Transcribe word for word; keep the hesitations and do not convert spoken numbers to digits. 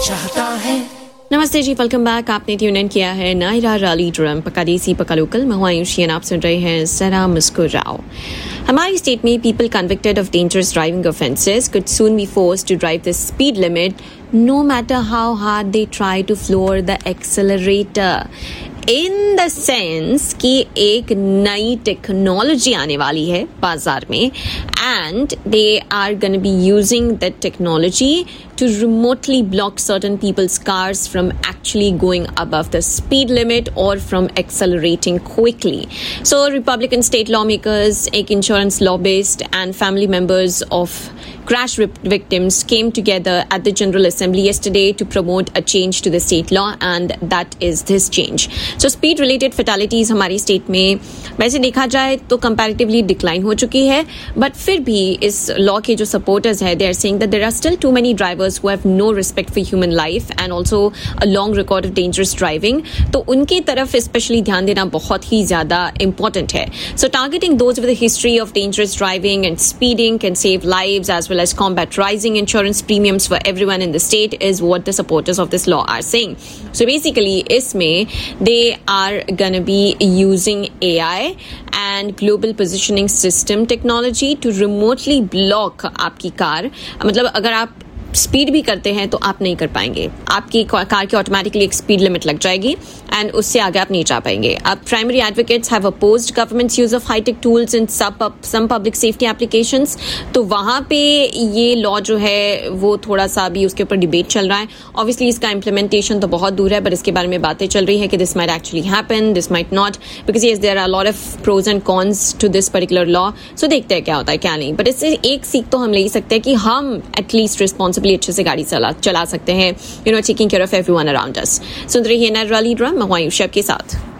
चाहता है। नमस्ते जी, वेलकम बैक। आपने ट्यून इन किया है नायरा रैली ड्रम पक्का देसी पक्का लोकल। मैं हूं आयुषी और आप सुन रहे हैं जरा मुस्कुराओ। हमारी स्टेट में people convicted of dangerous driving offences could soon be forced to drive the speed limit no matter how hard they try to floor the accelerator. In the sense कि एक नई टेक्नोलॉजी आने वाली है बाजार में and they are gonna be using that technology to remotely block certain people's cars from actually going above the speed limit or from accelerating quickly. So Republican state lawmakers, ek insurance lobbyist and family members of crash victims came together at the General Assembly yesterday to promote a change to the state law, and that is this change. So speed related fatalities हमारी state में वैसे देखा जाए तो comparatively decline हो चुकी है, but फिर भी इस law के जो supporters हैं, they are saying that there are still too many drivers who have no respect for human life and also a long record of dangerous driving. तो उनकी तरफ especially ध्यान देना बहुत ही ज़्यादा important है. So targeting those with a history of dangerous driving and speeding can save lives as well as combat rising insurance premiums for everyone in the state is what the supporters of this law are saying. So basically इसमें they are gonna be using A I and global positioning system technology to remotely block आपकी car. मतलब अगर आप speed भी करते हैं तो आप नहीं कर पाएंगे, आपकी कार की ऑटोमेटिकली एक स्पीड लिमिट लग जाएगी एंड उससे आगे आप नहीं जा पाएंगे. अब primary advocates have opposed governments use of hi tech tools in some public safety applications. तो वहां पे ये लॉ जो है वो थोड़ा सा भी उसके ऊपर डिबेट चल रहा है. ऑब्वियसली इसका इम्प्लीमेंटेशन तो बहुत दूर है, बट इसके बारे में बातें चल रही है कि this might actually happen, this might not, because yes there are lot of pros and cons to this particular law. सो देखते हैं क्या होता है क्या नहीं, बट इससे एक सीख तो हम ले ही सकते हैं कि हम एटलीस्ट रिस्पॉन्सिबली अच्छे से गाड़ी चला चला सकते हैं, you know, taking care of everyone around us. सुन रही है नायरा रैली ड्रम, मैं हूं आयुषी के साथ.